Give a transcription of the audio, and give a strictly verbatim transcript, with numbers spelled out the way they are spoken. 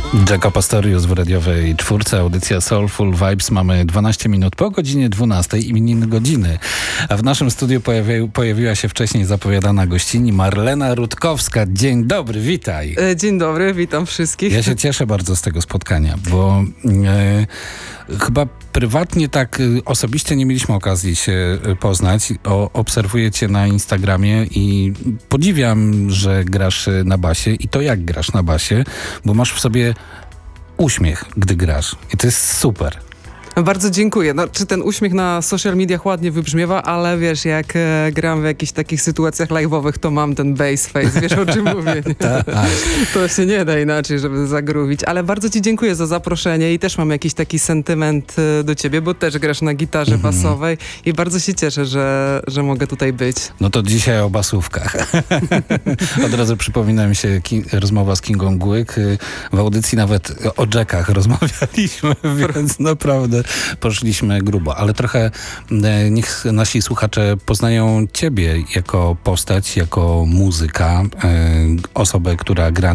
Jacko Pastorius w radiowej czwórce, audycja Soulful Vibes. Mamy dwanaście minut po godzinie dwunastej, imieniny godziny. A w naszym studiu pojawi, pojawiła się wcześniej zapowiadana gościni Marlena Rutkowska. Dzień dobry, witaj. Dzień dobry, witam wszystkich. Ja się cieszę bardzo z tego spotkania, bo e, chyba prywatnie tak osobiście nie mieliśmy okazji się poznać. O, obserwuję cię na Instagramie i podziwiam, że grasz na basie i to jak grasz na basie, bo masz w sobie uśmiech, gdy grasz. I to jest super. Bardzo dziękuję. No, czy ten uśmiech na social mediach ładnie wybrzmiewa, ale wiesz, jak e, gram w jakichś takich sytuacjach live'owych, to mam ten bass face, wiesz o czym mówię. Tak. To się nie da inaczej, żeby zagruwić. Ale bardzo ci dziękuję za zaproszenie i też mam jakiś taki sentyment e, do ciebie, bo też grasz na gitarze Mhm. basowej i bardzo się cieszę, że, że mogę tutaj być. No to dzisiaj o basówkach. Od razu przypomina mi się ki- rozmowa z Kingą Głyk. W audycji nawet o jackach rozmawialiśmy, więc naprawdę poszliśmy grubo. Ale trochę e, niech nasi słuchacze poznają ciebie jako postać, jako muzyka, e, osobę, która gra